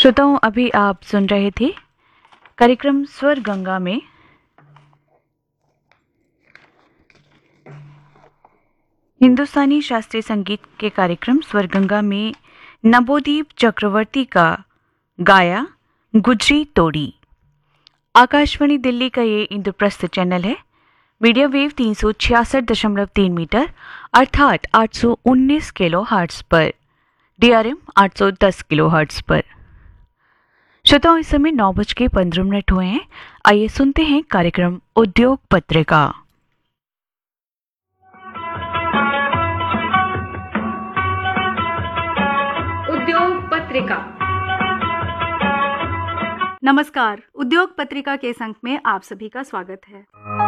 श्रोताओं, अभी आप सुन रहे थे कार्यक्रम स्वर गंगा में हिंदुस्तानी शास्त्रीय संगीत के कार्यक्रम स्वर गंगा में नवोदीप चक्रवर्ती का गाया गुजरी तोड़ी। आकाशवाणी दिल्ली का ये इंद्रप्रस्थ चैनल है। मीडिया वेव 366.3 मीटर अर्थात 819 किलो हर्ट्ज पर, DRM 810 किलो हर्ट्ज पर। श्रोताओं, इस समय 9:15 हुए हैं। आइए सुनते हैं कार्यक्रम उद्योग पत्रिका। उद्योग पत्रिका। नमस्कार, उद्योग पत्रिका के इस अंक में आप सभी का स्वागत है।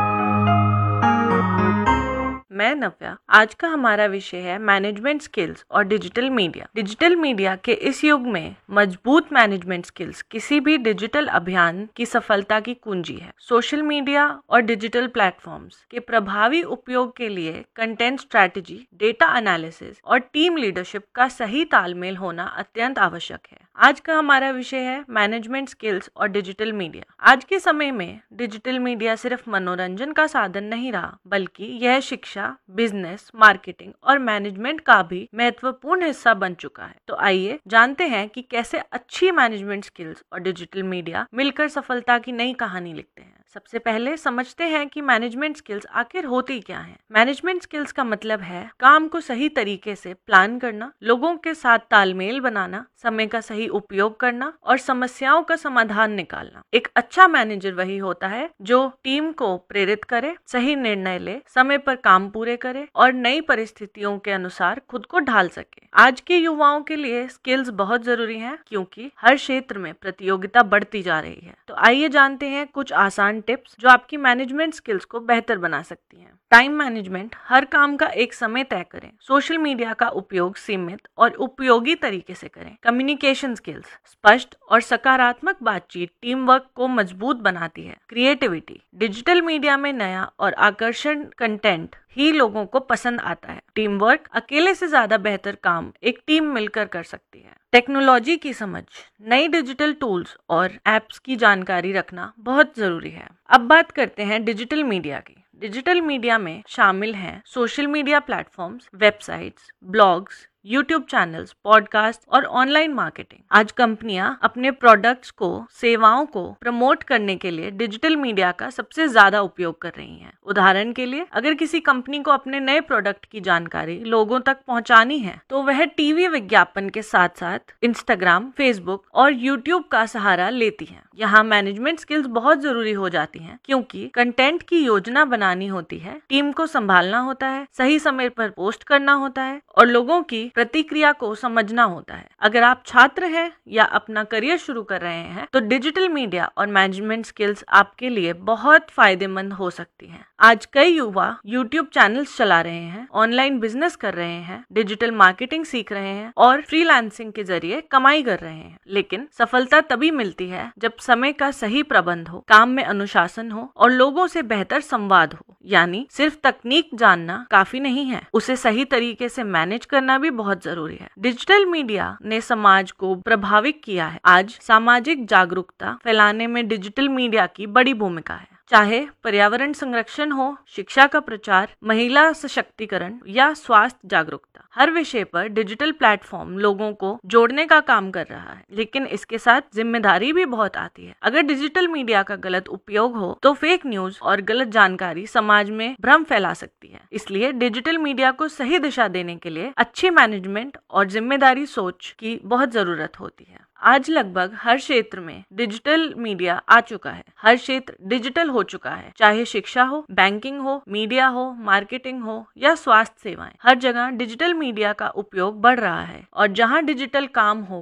मैं नव्या। आज का हमारा विषय है मैनेजमेंट स्किल्स और डिजिटल मीडिया। डिजिटल मीडिया के इस युग में मजबूत मैनेजमेंट स्किल्स किसी भी डिजिटल अभियान की सफलता की कुंजी है। सोशल मीडिया और डिजिटल प्लेटफॉर्म्स के प्रभावी उपयोग के लिए कंटेंट स्ट्रैटेजी, डेटा एनालिसिस और टीम लीडरशिप का सही तालमेल होना अत्यंत आवश्यक है। आज का हमारा विषय है मैनेजमेंट स्किल्स और डिजिटल मीडिया। आज के समय में डिजिटल मीडिया सिर्फ मनोरंजन का साधन नहीं रहा, बल्कि यह शिक्षा, बिजनेस, मार्केटिंग और मैनेजमेंट का भी महत्वपूर्ण हिस्सा बन चुका है। तो आइए जानते हैं कि कैसे अच्छी मैनेजमेंट स्किल्स और डिजिटल मीडिया मिलकर सफलता की नई कहानी लिखते हैं। सबसे पहले समझते हैं कि मैनेजमेंट स्किल्स आखिर होती क्या हैं। मैनेजमेंट स्किल्स का मतलब है काम को सही तरीके से प्लान करना, लोगों के साथ तालमेल बनाना, समय का सही उपयोग करना और समस्याओं का समाधान निकालना। एक अच्छा मैनेजर वही होता है जो टीम को प्रेरित करे, सही निर्णय ले, समय पर काम पूरे करे और नई परिस्थितियों के अनुसार खुद को ढाल सके। आज के युवाओं के लिए स्किल्स बहुत जरूरी हैं, क्योंकि हर क्षेत्र में प्रतियोगिता बढ़ती जा रही है। तो आइए जानते हैं कुछ आसान टिप्स जो आपकी मैनेजमेंट स्किल्स को बेहतर बना सकती हैं। Time management. हर काम का एक समय तय करें। सोशल मीडिया का उपयोग सीमित और उपयोगी तरीके से करें। Communication skills. स्पष्ट और सकारात्मक बातचीत टीम वर्क को मजबूत बनाती है। क्रिएटिविटी। डिजिटल मीडिया में नया और आकर्षण कंटेंट ही लोगों को पसंद आता है। Team work. अकेले से ज्यादा बेहतर काम एक टीम मिलकर कर सकती है। टेक्नोलॉजी की समझ। नई डिजिटल टूल्स और एप्स की जानकारी रखना बहुत जरूरी है। अब बात करते हैं डिजिटल मीडिया की। डिजिटल मीडिया में शामिल हैं social media platforms, websites, blogs, YouTube channels, podcast और ऑनलाइन मार्केटिंग। आज कंपनियां अपने प्रोडक्ट्स को, सेवाओं को प्रमोट करने के लिए डिजिटल मीडिया का सबसे ज्यादा उपयोग कर रही हैं। उदाहरण के लिए, अगर किसी कंपनी को अपने नए प्रोडक्ट की जानकारी लोगों तक पहुंचानी है, तो वह टीवी विज्ञापन के साथ साथ इंस्टाग्राम, फेसबुक और यूट्यूब का सहारा लेती है। यहाँ मैनेजमेंट स्किल्स बहुत जरूरी हो जाती हैं, क्योंकि कंटेंट की योजना बनानी होती है, टीम को संभालना होता है, सही समय पर पोस्ट करना होता है और लोगों की प्रतिक्रिया को समझना होता है। अगर आप छात्र हैं या अपना करियर शुरू कर रहे हैं, तो डिजिटल मीडिया और मैनेजमेंट स्किल्स आपके लिए बहुत फायदेमंद हो सकती हैं। आज कई युवा यूट्यूब चैनल्स चला रहे हैं, ऑनलाइन बिजनेस कर रहे हैं, डिजिटल मार्केटिंग सीख रहे हैं और फ्रीलांसिंग के जरिए कमाई कर रहे हैं। लेकिन सफलता तभी मिलती है जब समय का सही प्रबंध हो, काम में अनुशासन हो और लोगों से बेहतर संवाद हो। यानी सिर्फ तकनीक जानना काफी नहीं है, उसे सही तरीके से मैनेज करना भी बहुत जरूरी है। डिजिटल मीडिया ने समाज को प्रभावित किया है। आज सामाजिक जागरूकता फैलाने में डिजिटल मीडिया की बड़ी भूमिका है। चाहे पर्यावरण संरक्षण हो, शिक्षा का प्रचार, महिला सशक्तिकरण या स्वास्थ्य जागरूकता, हर विषय पर डिजिटल प्लेटफॉर्म लोगों को जोड़ने का काम कर रहा है। लेकिन इसके साथ जिम्मेदारी भी बहुत आती है। अगर डिजिटल मीडिया का गलत उपयोग हो, तो फेक न्यूज और गलत जानकारी समाज में भ्रम फैला सकती है। इसलिए डिजिटल मीडिया को सही दिशा देने के लिए अच्छी मैनेजमेंट और जिम्मेदारी सोच की बहुत जरूरत होती है। आज लगभग हर क्षेत्र में डिजिटल मीडिया आ चुका है। हर क्षेत्र डिजिटल हो चुका है, चाहे शिक्षा हो, बैंकिंग हो, मीडिया हो, मार्केटिंग हो या स्वास्थ्य सेवाएं। हर जगह डिजिटल मीडिया का उपयोग बढ़ रहा है और जहां डिजिटल काम हो,